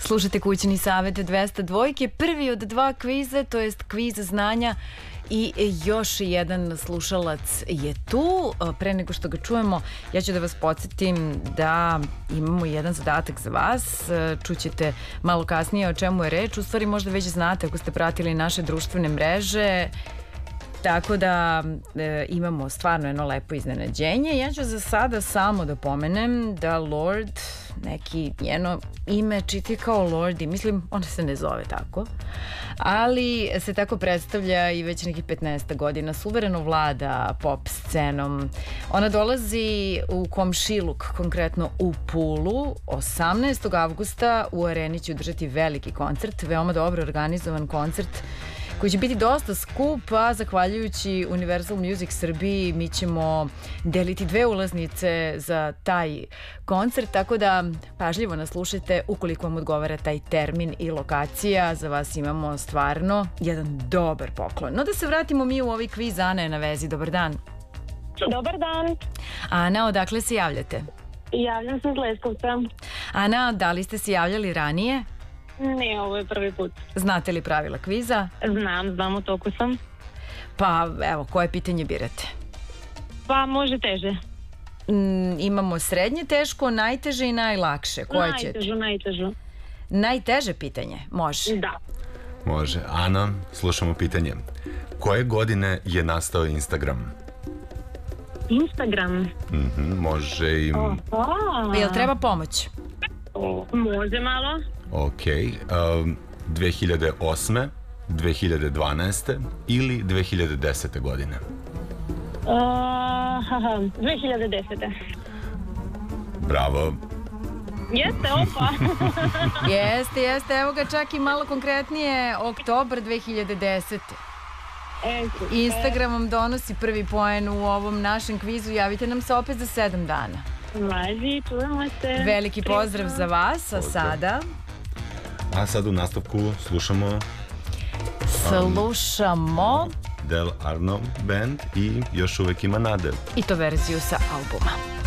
Slušajte Kućni savet 202, prvi od dva kviza, to jest kviz znanja i još jedan slušalac je tu. Pre nego što ga čujemo, ja ću da vas podsjetim da imamo jedan zadatak za vas. Čućete malo kasnije o čemu je reč. U stvari možda već znate ako ste pratili naše društvene mreže. Tako da imamo stvarno jedno lepo iznenađenje. Ja ću za sada samo da pomenem da Lorde, neki njeno ime čiti kao Lordi, mislim ona se ne zove tako, ali se tako predstavlja i već nekih 15 godina, suvereno vlada pop scenom. Ona dolazi u komšiluk, konkretno u Pulu, 18. avgusta u areni će održati veliki koncert, veoma dobro organizovan koncert koji će biti dosta skup, a zahvaljujući Universal Music Srbiji mi ćemo deliti 2 ulaznice za taj koncert, tako da pažljivo nas slušajte ukoliko vam odgovara taj termin i lokacija. Za vas imamo stvarno jedan dobar poklon. No da se vratimo mi u ovaj kviz, Ana je na vezi. Dobar dan. Dobar dan. Ana, odakle se javljate? Javljam se iz Leskovca. Ana, da li ste se javljali ranije? Ne, ovo je prvi put. Znate li pravila kviza? Znam, u toku sam. Pa evo, koje pitanje birate? Pa može teže. Imamo srednje teško, najteže i najlakše. Koje ćete? Najtežu. Najteže pitanje? Može. Da. Može. Ana, slušamo pitanje. Koje godine je nastao Instagram? Instagram? Može i... Jel treba pomoć? Može malo. Ok. 2008. 2012. ili 2010. godine? 2010. Bravo. Jeste, opa. Jeste, evo ga čak i malo konkretnije, oktobar 2010. Instagram vam donosi prvi poen u ovom našem kvizu, javite nam se opet za 7 dana. Važi, čujemo se. Veliki pozdrav za vas, a sada... A sad u nastavku slušamo Del Arno Band i Još uvek ima nade. I to verziju sa albuma.